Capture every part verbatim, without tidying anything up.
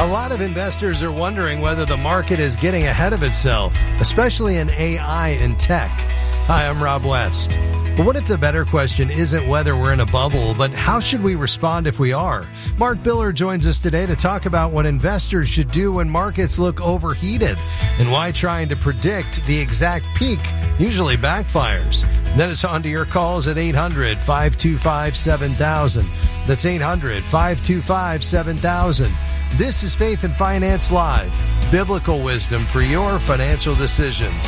A lot of investors are wondering whether the market is getting ahead of itself, especially in A I and tech. Hi, I'm Rob West. But what if the better question isn't whether we're in a bubble, but how should we respond if we are? Mark Biller joins us today to talk about what investors should do when markets look overheated and why trying to predict the exact peak usually backfires. And then it's on to your calls at eight hundred, five two five, seven thousand. That's eight hundred, five two five, seven thousand. This is Faith and Finance Live, biblical wisdom for your financial decisions.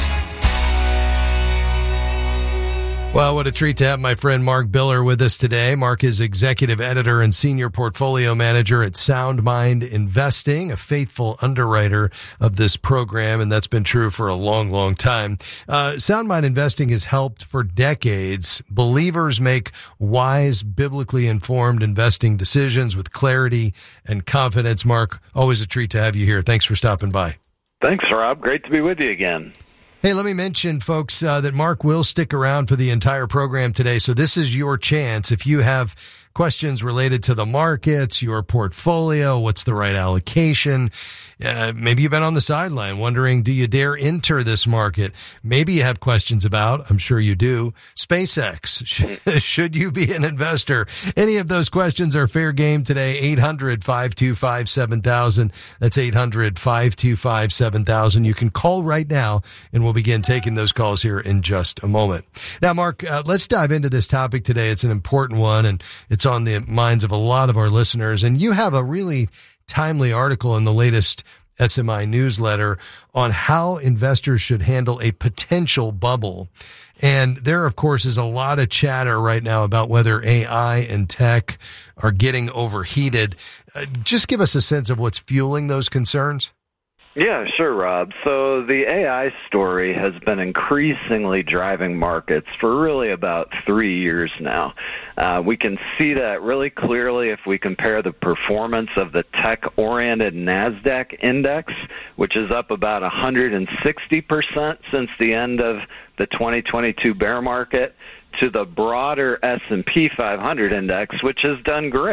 Well, what a treat to have my friend Mark Biller with us today. Mark is executive editor and senior portfolio manager at Sound Mind Investing, a faithful underwriter of this program, and that's been true for a long, long time. Uh, Sound Mind Investing has helped for decades believers make wise, biblically informed investing decisions with clarity and confidence. Mark, always a treat to have you here. Thanks for stopping by. Thanks, Rob. Great to be with you again. Hey, let me mention, folks, uh, that Mark will stick around for the entire program today. So this is your chance. If you have questions related to the markets, your portfolio, what's the right allocation, uh, maybe you've been on the sideline wondering, do you dare enter this market? Maybe you have questions about, I'm sure you do, SpaceX. Should you be an investor? Any of those questions are fair game today. eight hundred, five two five, seven thousand. That's eight hundred, five two five, seven thousand. You can call right now, and we'll begin taking those calls here in just a moment. Now, Mark, uh, let's dive into this topic today. It's an important one, and it's on the minds of a lot of our listeners. And you have a really timely article in the latest S M I newsletter on how investors should handle a potential bubble. And there, of course, is a lot of chatter right now about whether A I and tech are getting overheated. Uh, just give us a sense of what's fueling those concerns. Yeah, sure, Rob. So the A I story has been increasingly driving markets for really about three years now. Uh, we can see that really clearly if we compare the performance of the tech-oriented NASDAQ index, which is up about one hundred sixty percent since the end of the twenty twenty-two bear market, to the broader S and P five hundred index, which has done great.